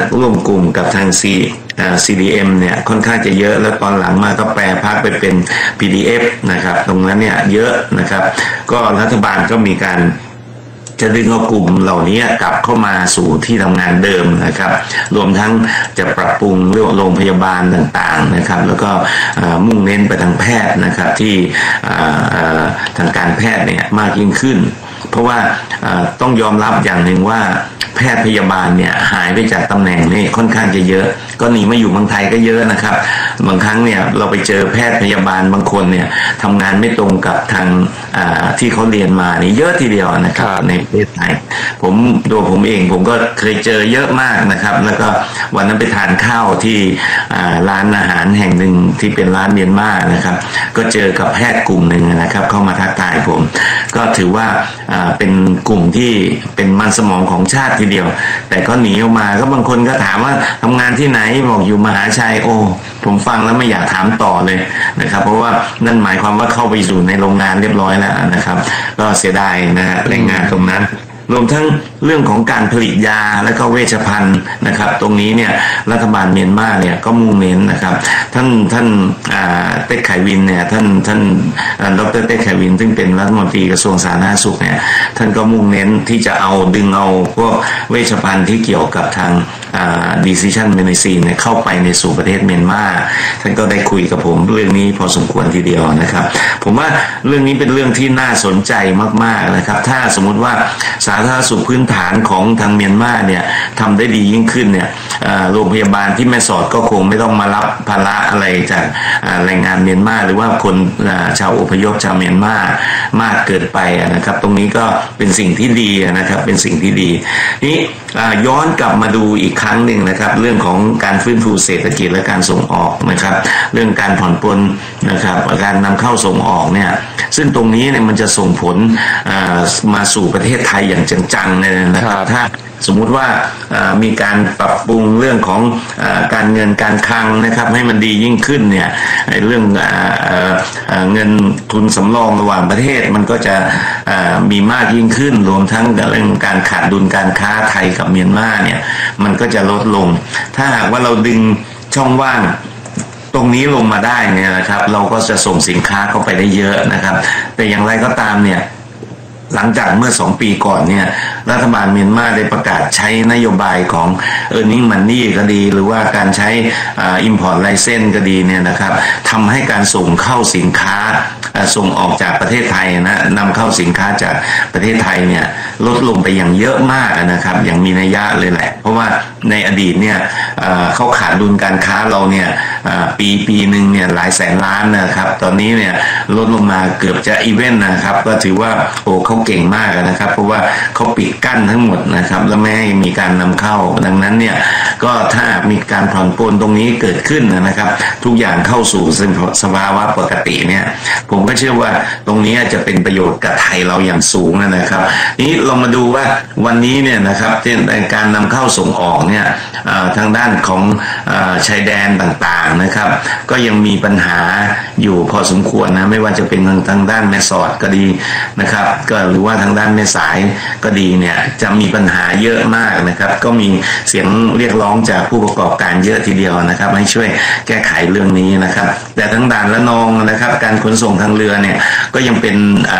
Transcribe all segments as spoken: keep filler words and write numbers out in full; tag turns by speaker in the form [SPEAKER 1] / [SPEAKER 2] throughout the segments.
[SPEAKER 1] ร่วมกลุ่มกับทาง C ซี ดี เอ็ม เนี่ยค่อนข้างจะเยอะแล้วตอนหลังมาก็แปลภาคไปเป็น พี ดี เอฟ นะครับตรงนั้นเนี่ยเยอะนะครับก็รัฐบาลก็มีการจะดึงเอากลุ่มเหล่านี้กลับเข้ามาสู่ที่ทำงานเดิมนะครับรวมทั้งจะปรับปรุงเรื่องโรงพยาบาลต่างๆนะครับแล้วก็มุ่งเน้นไปทางแพทย์นะครับที่ทางการแพทย์เนี่ยมากยิ่งขึ้นเพราะว่าต้องยอมรับอย่างหนึ่งว่าแพทย์พยาบาลเนี่ยหายไปจากตำแหน่งนี่ค่อนข้างจะเยอะก็หนีมาอยู่เมืองไทยก็เยอะนะครับบางครั้งเนี่ยเราไปเจอแพทย์พยาบาลบางคนเนี่ยทำงานไม่ตรงกับทางที่เขาเรียนมานี่เยอะทีเดียวนะครับในประเทศไทยผมตัวผมเองผมก็เคยเจอเยอะมากนะครับแล้วก็วันนั้นไปทานข้าวที่ร้านอาหารแห่งหนึ่งที่เป็นร้านเมียนมานะครับก็เจอกับแพทย์กลุ่มหนึ่งนะครับเข้ามาทักทายผมก็ถือว่าเป็นกลุ่มที่เป็นมันสมองของชาติทีเดียวแต่ก็หนีออกมาก็บางคนก็ถามว่าทำงานที่ไหนบอกอยู่มหาชัยโอ้ผมฟังแล้วไม่อยากถามต่อเลยนะครับเพราะว่านั่นหมายความว่าเข้าไปสู่ในโรงงานเรียบร้อยแล้วนะครับก็เสียดายนะฮะแรงงานตรงนั้นรวมทั้งเรื่องของการผลิตยาและก็เวชภัณฑ์นะครับตรงนี้เนี่ยรัฐบาลเมียนมาเนี่ยก็มุ่งเน้นนะครับท่านท่านเต็กไขวินเนี่ยท่านท่านดรเต็กไขวินซึ่งเป็นรัฐมนตรีกระทรวงสาธารณสุขเนี่ยท่านก็มุ่งเน้นที่จะเอาดึงเอาพวกเวชภัณฑ์ที่เกี่ยวกับทางdecision medicine เนี่ยเข้าไปในสู่ประเทศเมียนมาท่านก็ได้คุยกับผมเรื่องนี้พอสมควรทีเดียวนะครับผมว่าเรื่องนี้เป็นเรื่องที่น่าสนใจมากๆนะครับถ้าสมมุติว่าสาธารณสุขพื้นฐานของทางเมียนมาเนี่ยทำได้ดียิ่งขึ้นเนี่ยโรงพยาบาลที่แม่สอดก็คงไม่ต้องมารับภาระอะไรจากแรงงานเมียนมาหรือว่าคนชาวอพยพชาวเมียนมามากเกินไปนะครับตรงนี้ก็เป็นสิ่งที่ดีนะครับเป็นสิ่งที่ดีนี้ย้อนกลับมาดูอีกครั้งหนึ่งนะครับเรื่องของการฟื้นฟูเศรษฐกิจและการส่งออกนะครับเรื่องการผ่อนปลนนะครับการนำเข้าส่งออกเนี่ยซึ่งตรงนี้เนี่ยมันจะส่งผลมาสู่ประเทศไทยอย่างจังๆเลยนะครับถ้าสมมุติว่ามีการปรับปรุงเรื่องของการเงินการคลังนะครับให้มันดียิ่งขึ้นเนี่ยเรื่องเงินทุนสำรองระหว่างประเทศมันก็จะมีมากยิ่งขึ้นรวมทั้งเรื่องการขาดดุลการค้าไทยกับเมียนมาเนี่ยมันก็จะลดลงถ้าหากว่าเราดึงช่องว่างตรงนี้ลงมาได้เนี่ยนะครับเราก็จะส่งสินค้าเข้าไปได้เยอะนะครับแต่อย่างไรก็ตามเนี่ยหลังจากเมื่อสองปีก่อนเนี่ยรัฐบาลเมียนมาได้ประกาศใช้นโยบายของ earning money ก็ดีหรือว่าการใช้ import license ก็ดีเนี่ยนะครับทำให้การส่งเข้าสินค้าส่งออกจากประเทศไทยนะนำเข้าสินค้าจากประเทศไทยเนี่ยลดลงไปอย่างเยอะมากนะครับอย่างมีนัยยะเลยแหละเพราะว่าในอดีตเนี่ยเขาขาดดุลการค้าเราเนี่ยปีปีหนึ่งเนี่ยหลายแสนล้านนะครับตอนนี้เนี่ยลดลงมาเกือบจะอีเวนต์นะครับก็ถือว่าโอ้เขาเก่งมากนะครับเพราะว่าเขาปิดกั้นทั้งหมดนะครับแล้วไม่ให้มีการนำเข้าดังนั้นเนี่ยก็ถ้ามีการผ่อนปลนตรงนี้เกิดขึ้นนะครับทุกอย่างเข้าสู่สภาวะปกติเนี่ยผมก็เชื่อว่าตรงนี้จะเป็นประโยชน์กับไทยเราอย่างสูงนะครับนี้เรามาดูว่าวันนี้เนี่ยนะครับในการนำเข้าส่งออกเนี่ยทางด้านของชายแดนต่างๆนะครับก็ยังมีปัญหาอยู่พอสมควรนะไม่ว่าจะเป็นทางด้านแม่สอดก็ดีนะครับก็หรือว่าทางด้านแม่สายก็ดีเนี่ยจะมีปัญหาเยอะมากนะครับก็มีเสียงเรียกร้องจากผู้ประกอบการเยอะทีเดียวนะครับให้ช่วยแก้ไขเรื่องนี้นะครับแต่ทั้งด่านละนองนะครับการขนส่งทางเรือเนี่ยก็ยังเป็น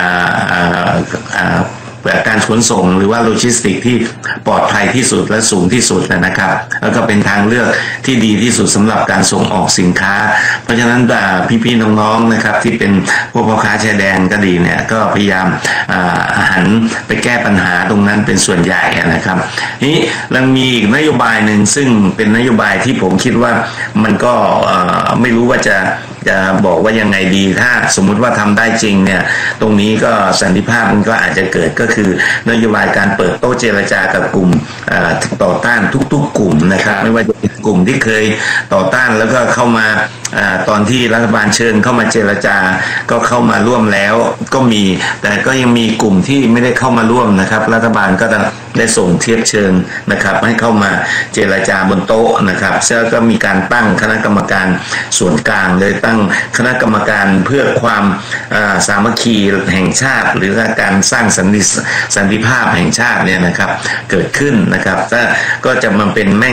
[SPEAKER 1] การขนส่งหรือว่าโลจิสติกที่ปลอดภัยที่สุดและสูงที่สุดนะครับแล้วก็เป็นทางเลือกที่ดีที่สุดสำหรับการส่งออกสินค้าเพราะฉะนั้นพี่ๆน้องๆนะครับที่เป็นพวกพ่อค้าชายแดนก็ดีเนี่ยก็พยายามหันไปแก้ปัญหาตรงนั้นเป็นส่วนใหญ่นะครับนี้ยังมีอีกนโยบายหนึ่งซึ่งเป็นนโยบายที่ผมคิดว่ามันก็ไม่รู้ว่าจะจะบอกว่ายังไงดีถ้าสมมุติว่าทำได้จริงเนี่ยตรงนี้ก็สันติภาพมันก็อาจจะเกิดก็คือนโยบายการเปิดโต๊ะเจรจากับกลุ่มต่อต้านทุกๆกลุ่มนะครับไม่ว่าจะเป็นกลุ่มที่เคยต่อต้านแล้วก็เข้ามาตอนที่รัฐบาลเชิญเข้ามาเจรจาก็เข้ามาร่วมแล้วก็มีแต่ก็ยังมีกลุ่มที่ไม่ได้เข้ามาร่วมนะครับรัฐบาลก็ได้ส่งเทียบเชิญนะครับให้เข้ามาเจรจาบนโต๊ะนะครับแล้วก็มีการตั้งคณะกรรมการส่วนกลางเลยตั้งคณะกรรมการเพื่อความสามัคคีแห่งชาติหรือการสร้างสันติสันติภาพแห่งชาติเนี่ยนะครับเกิดขึ้นนะครับก็จะมาเป็นแม่